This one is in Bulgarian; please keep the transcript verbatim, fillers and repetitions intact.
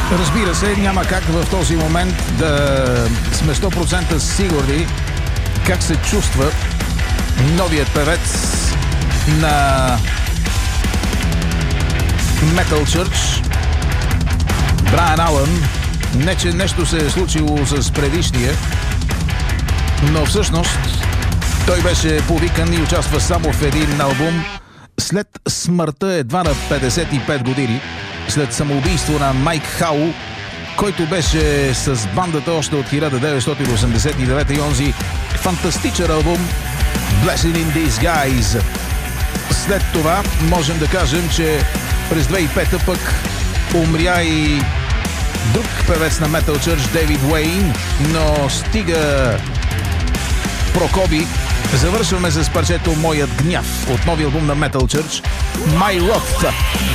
Разбира се, няма как в този момент да сме сто процента сигурни как се чувства новият певец на Metal Church Брайан Алън. Не, че нещо се е случило с предишния, но всъщност той беше повикан и участва само в един албум след смъртта едва на петдесет и пет години, след самоубийство на Майк Хау, който беше с бандата още от хиляда деветстотин осемдесет и девета и онзи фантастичен албум Blessing in Disguise. След това можем да кажем, че през две хиляди и пета пък умря и друг певец на Metal Church, Дейвид Уейн, но стига прокоби. Завършваме с парчето Моят гняв от новия албум на Metal Church, My Wrath.